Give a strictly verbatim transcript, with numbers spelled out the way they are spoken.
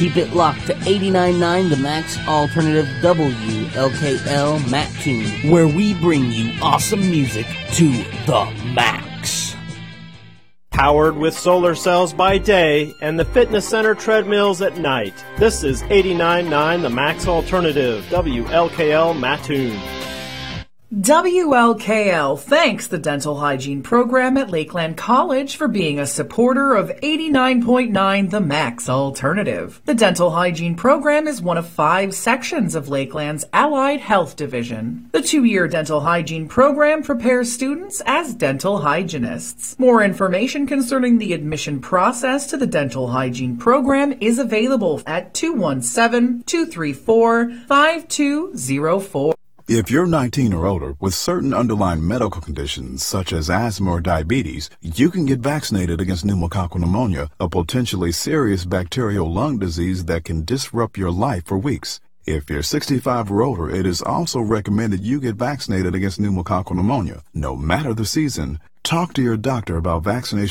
Keep it locked to eighty-nine point nine The Max Alternative W L K L Mattoon, where we bring you awesome music to the max. Powered with solar cells by day and the fitness center treadmills at night. This is eighty-nine point nine The Max Alternative W L K L Mattoon. W L K L thanks the Dental Hygiene Program at Lakeland College for being a supporter of eighty-nine point nine The Max Alternative. The Dental Hygiene Program is one of five sections of Lakeland's Allied Health Division. The two-year Dental Hygiene Program prepares students as dental hygienists. More information concerning the admission process to the Dental Hygiene Program is available at two one seven, two three four, five two zero four. If you're nineteen or older with certain underlying medical conditions such as asthma or diabetes, you can get vaccinated against pneumococcal pneumonia, a potentially serious bacterial lung disease that can disrupt your life for weeks. If you're sixty-five or older, it is also recommended you get vaccinated against pneumococcal pneumonia. No matter the season, talk to your doctor about vaccination